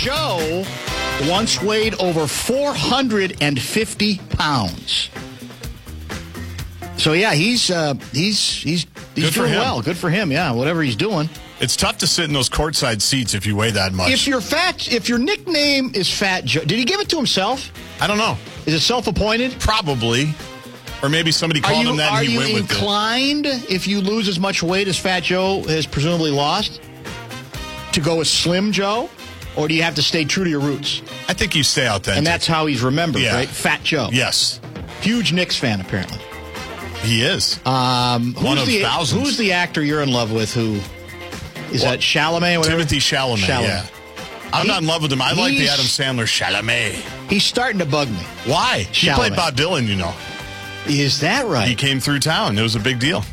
Joe once weighed over 450 pounds. So yeah, he's doing well. Good for him. Yeah, whatever he's doing. It's tough to sit in those courtside seats if you weigh that much. If your nickname is Fat Joe, did he give it to himself? I don't know. Is it self-appointed? Probably. Or maybe somebody called him that and he went with it. Are you inclined, if you lose as much weight as Fat Joe has presumably lost, to go with Slim Joe? Or do you have to stay true to your roots? I think you stay authentic. And that's how he's remembered, right? Fat Joe. Yes. Huge Knicks fan, apparently. He is. One of thousands. Who's the actor you're in love with who... Is that Chalamet or whatever? Timothy Chalamet, yeah. I'm not in love with him. I like the Adam Sandler Chalamet. He's starting to bug me. Why? He played Bob Dylan, you know. Is that right? He came through town. It was a big deal.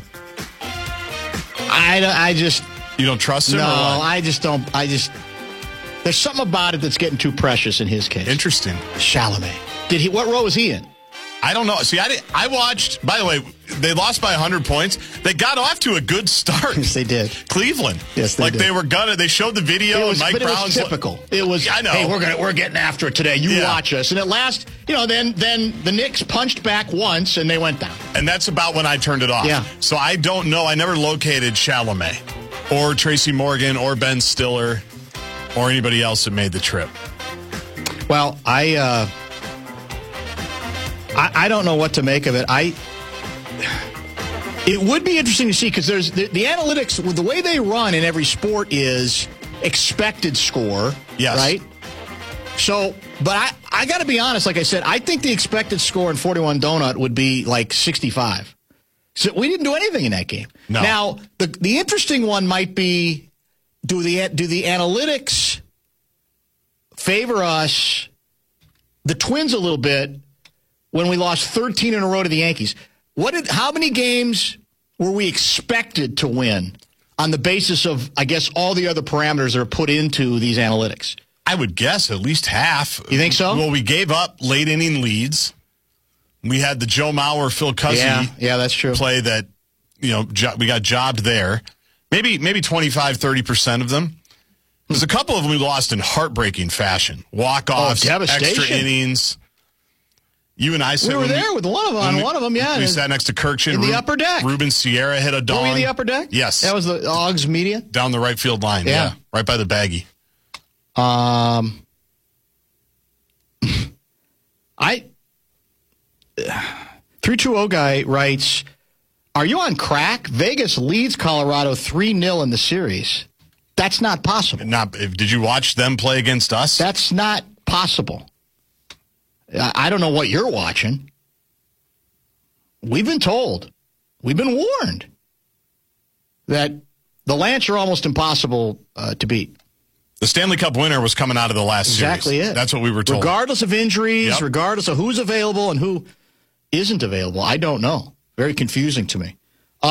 I just... You don't trust him? No, I just don't. There's something about it that's getting too precious in his case. Interesting. Chalamet. What role was he in? I don't know. See, I watched, by the way, they lost by 100 points. They got off to a good start. Yes, they did. Cleveland. Yes, they did. They were gonna. They showed the video. And Mike Brown's it was typical. It was. I know. Hey, we're getting after it today. You watch us. And at last, then the Knicks punched back once and they went down. And that's about when I turned it off. Yeah. So I don't know. I never located Chalamet or Tracy Morgan or Ben Stiller or anybody else that made the trip. Well, I don't know what to make of it. It would be interesting to see because there's the analytics, the way they run in every sport is expected score, right? So, but I got to be honest, like I said, I think the expected score in 41 Donut would be like 65. So we didn't do anything in that game. No. Now, the interesting one might be, do the analytics favor us, the Twins, a little bit, when we lost 13 in a row to the Yankees? How many games were we expected to win on the basis of, I guess, all the other parameters that are put into these analytics? I would guess at least half. You think so? Well, we gave up late inning leads. We had the Joe Mauer, Phil Cuzzi that's true. play that, we got jobbed there. Maybe 25, 30% of them. There's a couple of them we lost in heartbreaking fashion. Walk-offs, extra innings. You and I said we were there with one of them, yeah. We sat next to Kirkchin. In the upper deck. Ruben Sierra hit a dong. Were we in the upper deck? Yes. That was the Oggs Media? Down the right field line, yeah. Right by the baggie. 320 guy writes, are you on crack? Vegas leads Colorado 3-0 in the series. That's not possible. Did you watch them play against us? That's not possible. I don't know what you're watching. We've been told. We've been warned that the Lance are almost impossible to beat. The Stanley Cup winner was coming out of the last series. Exactly it. That's what we were told. Regardless of injuries, regardless of who's available and who isn't available, I don't know. Very confusing to me.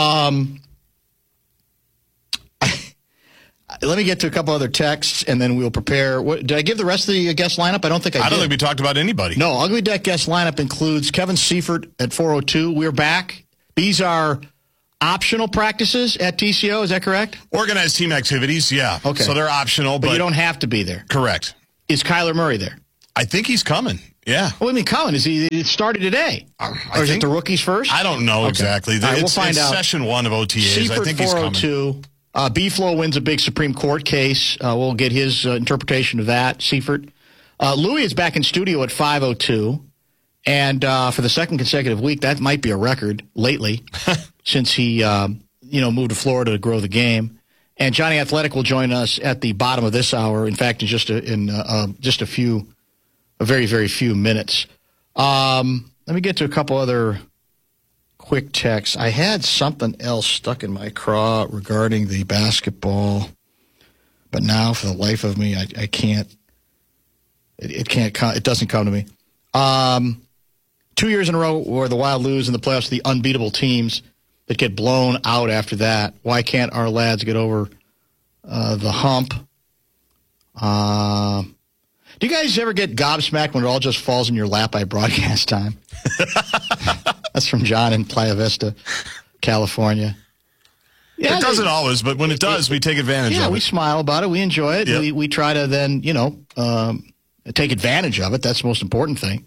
Let me get to a couple other texts, and then we'll prepare. Did I give the rest of the guest lineup? I don't think I did. I don't think we talked about anybody. No, Ugly Deck guest lineup includes Kevin Seifert at 402. We're back. These are optional practices at TCO, is that correct? Organized team activities, yeah. Okay. So they're optional. But you don't have to be there. Correct. Is Kyler Murray there? I think he's coming, yeah. What do you mean coming? It started today? Or is it the rookies first? I don't know exactly. All right, we'll find out. Session 1 of OTAs. Seifert, I think he's 402. coming. B-Flow wins a big Supreme Court case. We'll get his interpretation of that. Seifert. Louis is back in studio at 5:02. And for the second consecutive week, that might be a record lately since he moved to Florida to grow the game. And Johnny Athletic will join us at the bottom of this hour. In fact, in just a very, very few minutes. Let me get to a couple other quick texts. I had something else stuck in my craw regarding the basketball, but now for the life of me, I can't. It doesn't come to me. 2 years in a row where the Wild lose in the playoffs, the unbeatable teams that get blown out after that. Why can't our lads get over the hump? Do you guys ever get gobsmacked when it all just falls in your lap by broadcast time? That's from John in Playa Vista, California. Yeah, it doesn't always, but when it does, we take advantage of it. Yeah, we smile about it. We enjoy it. Yep. We try to then, take advantage of it. That's the most important thing.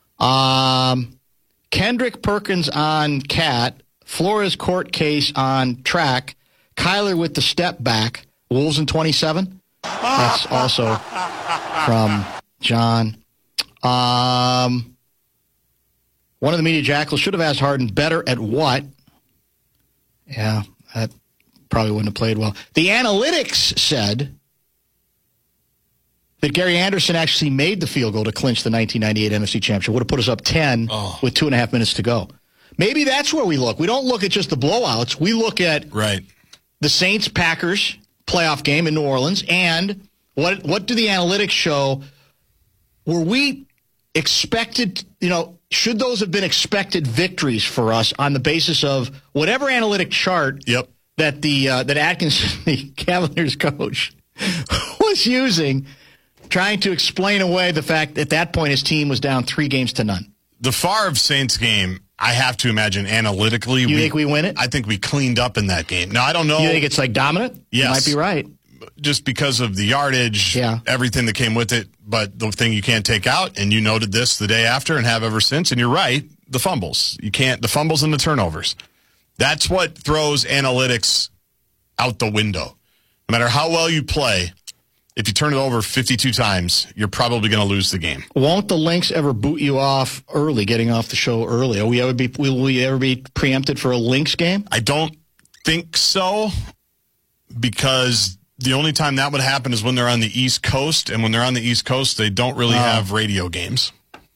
Kendrick Perkins on Cat, Flores court case on track, Kyler with the step back, Wolves in 27. That's also from John. One of the media jackals should have asked Harden better at what? Yeah, that probably wouldn't have played well. The analytics said that Gary Anderson actually made the field goal to clinch the 1998 NFC Championship. Would have put us up 10 with 2.5 minutes to go. Maybe that's where we look. We don't look at just the blowouts. We look at the Saints-Packers playoff game in New Orleans, and what do the analytics show? Were we expected, should those have been expected victories for us on the basis of whatever analytic chart that that Atkinson, the Cavaliers coach, was using, trying to explain away the fact that at that point his team was down 3-0. The Favre Saints game, I have to imagine analytically. You think we win it? I think we cleaned up in that game. Now, I don't know. You think it's like dominant? Yes. You might be right. Just because of the yardage, everything that came with it. But the thing you can't take out, and you noted this the day after and have ever since, and you're right, the fumbles. The fumbles and the turnovers. That's what throws analytics out the window. No matter how well you play, if you turn it over 52 times, you're probably going to lose the game. Won't the Lynx ever boot you off early, getting off the show early? Will we ever be preempted for a Lynx game? I don't think so, because the only time that would happen is when they're on the East Coast, and when they're on the East Coast, they don't really have radio games.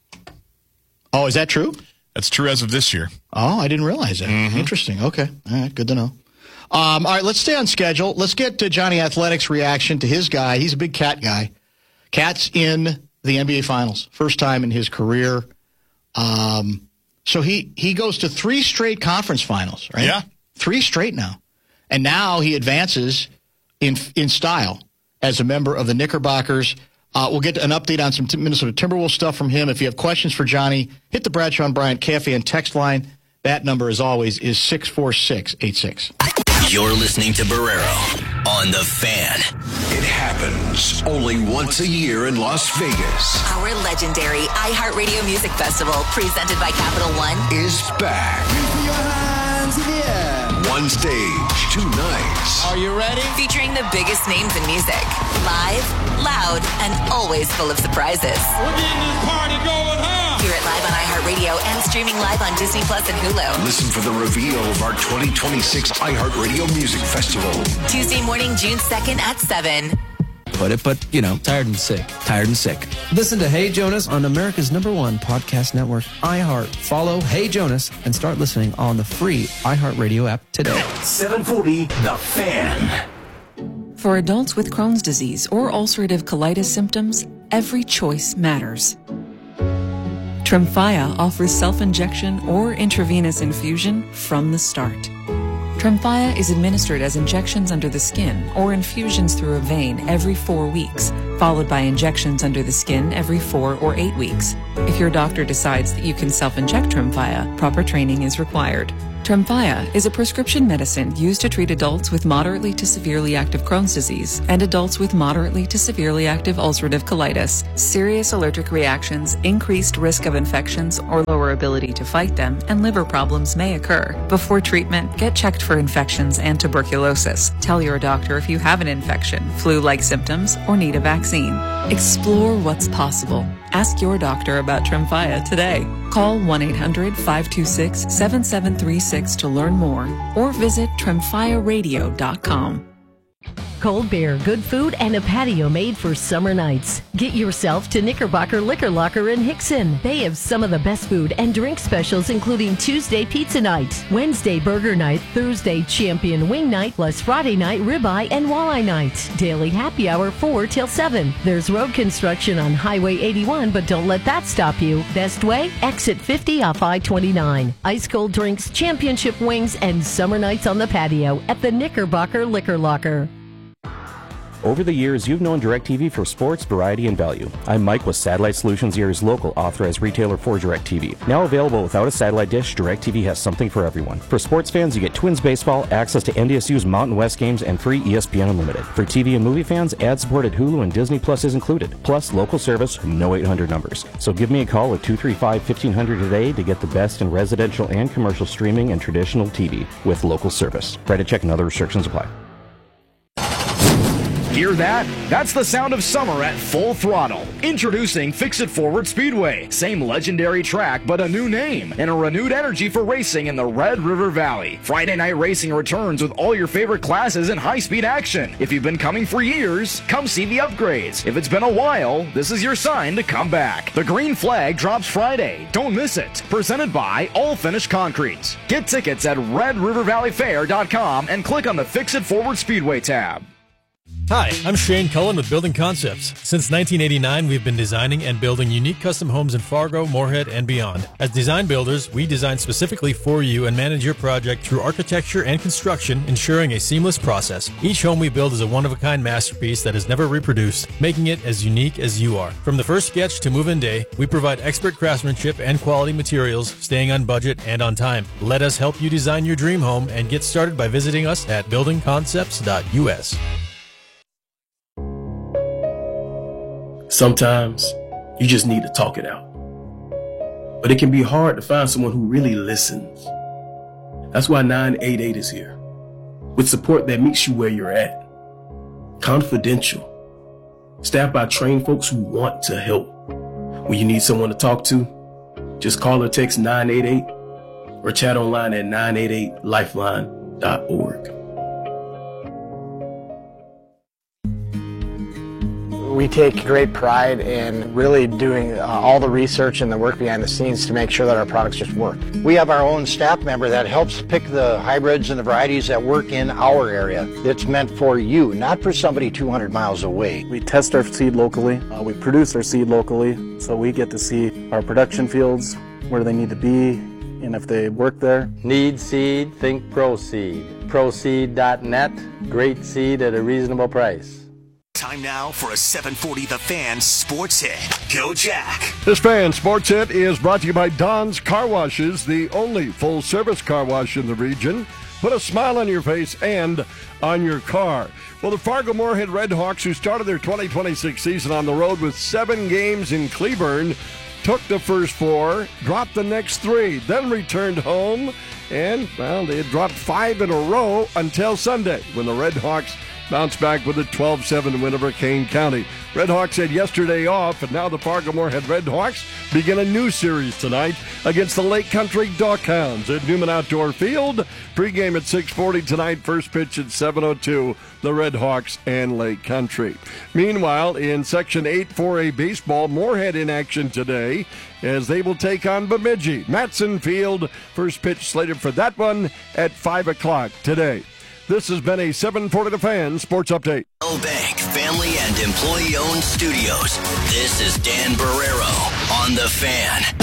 Oh, is that true? That's true as of this year. Oh, I didn't realize that. Mm-hmm. Interesting. Okay. All right, good to know. All right, let's stay on schedule. Let's get to Johnny Athletic's reaction to his guy. He's a big Cat guy. Cat's in the NBA Finals. First time in his career. So he goes to 3 straight conference finals, right? Yeah. 3 straight now. And now he advances in style as a member of the Knickerbockers. We'll get an update on some Minnesota Timberwolves stuff from him. If you have questions for Johnny, hit the Bradshaw and Bryant Cafe and text line. That number, as always, is 64686. You're listening to Barrero on The Fan. It happens only once a year in Las Vegas. Our legendary iHeartRadio Music Festival, presented by Capital One, is back. With your hands in the air. One stage, 2 nights. Are you ready? featuring the biggest names in music. Live, loud, and always full of surprises. We're getting this party going, huh? Hear it live on iHeartRadio and streaming live on Disney Plus and Hulu. Listen for the reveal of our 2026 iHeartRadio Music Festival. Tuesday morning, June 2nd at 7. Put it, but, tired and sick. Tired and sick. Listen to Hey Jonas on America's #1 podcast network, iHeart. Follow Hey Jonas and start listening on the free iHeartRadio app today. 740 The Fan. For adults with Crohn's disease or ulcerative colitis symptoms, every choice matters. Tremfya offers self-injection or intravenous infusion from the start. Tremfya is administered as injections under the skin or infusions through a vein every 4 weeks, followed by injections under the skin every 4 or 8 weeks. If your doctor decides that you can self-inject Tremfya, proper training is required. Tremfya is a prescription medicine used to treat adults with moderately to severely active Crohn's disease and adults with moderately to severely active ulcerative colitis. Serious allergic reactions, increased risk of infections or lower ability to fight them, and liver problems may occur. Before treatment, get checked for infections and tuberculosis. Tell your doctor if you have an infection, flu-like symptoms, or need a vaccine. Explore what's possible. Ask your doctor about Tremfya today. Call 1-800-526-7736 to learn more or visit TremfyaRadio.com. Cold beer, good food, and a patio made for summer nights. Get yourself to Knickerbocker Liquor Locker in Hickson. They have some of the best food and drink specials, including Tuesday Pizza Night, Wednesday Burger Night, Thursday Champion Wing Night, plus Friday Night Ribeye and Walleye Night. Daily happy hour 4 till 7. There's road construction on Highway 81, but don't let that stop you. Best way? Exit 50 off I-29. Ice cold drinks, championship wings, and summer nights on the patio at the Knickerbocker Liquor Locker. Over the years, you've known DirecTV for sports, variety, and value. I'm Mike with Satellite Solutions, Eries local authorized retailer for DirecTV. Now available without a satellite dish, DirecTV has something for everyone. For sports fans, you get Twins baseball, access to NDSU's Mountain West games, and free ESPN Unlimited. For TV and movie fans, ad-supported Hulu and Disney Plus is included, plus local service, no 800 numbers. So give me a call at 235-1500 today to get the best in residential and commercial streaming and traditional TV with local service. Credit check and other restrictions apply. Hear that? That's the sound of summer at full throttle. Introducing Fix-It Forward Speedway. Same legendary track, but a new name and a renewed energy for racing in the Red River Valley. Friday night racing returns with all your favorite classes and high-speed action. If you've been coming for years, come see the upgrades. If it's been a while, this is your sign to come back. The green flag drops Friday. Don't miss it. Presented by All Finish Concrete. Get tickets at redrivervalleyfair.com and click on the Fix-It Forward Speedway tab. Hi, I'm Shane Cullen with Building Concepts. Since 1989, we've been designing and building unique custom homes in Fargo, Moorhead, and beyond. As design builders, we design specifically for you and manage your project through architecture and construction, ensuring a seamless process. Each home we build is a one-of-a-kind masterpiece that is never reproduced, making it as unique as you are. From the first sketch to move-in day, we provide expert craftsmanship and quality materials, staying on budget and on time. Let us help you design your dream home and get started by visiting us at buildingconcepts.us. Sometimes you just need to talk it out. But it can be hard to find someone who really listens. That's why 988 is here, with support that meets you where you're at. Confidential. Staffed by trained folks who want to help. When you need someone to talk to, just call or text 988 or chat online at 988lifeline.org. We take great pride in really doing all the research and the work behind the scenes to make sure that our products just work. We have our own staff member that helps pick the hybrids and the varieties that work in our area. It's meant for you, not for somebody 200 miles away. We test our seed locally. We produce our seed locally, so we get to see our production fields, where they need to be, and if they work there. Need seed? Think ProSeed. ProSeed.net. Great seed at a reasonable price. Time now for a 740 The Fan Sports Hit. Go Jack. This Fan Sports Hit is brought to you by Don's Car Washes, the only full-service car wash in the region. Put a smile on your face and on your car. Well, the Fargo-Moorhead Redhawks, who started their 2026 season on the road with 7 games in Cleburne, took the first 4, dropped the next 3, then returned home, and, well, they had dropped 5 in a row until Sunday, when the Redhawks bounced back with a 12-7 win over Kane County. Redhawks had yesterday off, and now the Fargo-Moorhead Redhawks begin a new series tonight against the Lake Country Duckhounds at Newman Outdoor Field. Pre-game at 6:40 tonight, first pitch at 7:02, the Redhawks and Lake Country. Meanwhile, in Section 8 4A baseball, Moorhead in action today as they will take on Bemidji. Matson Field, first pitch slated for that one at 5 o'clock today. This has been a 740 The Fan Sports Update. Bell Bank Family and Employee-Owned Studios. This is Dan Barrero on The Fan.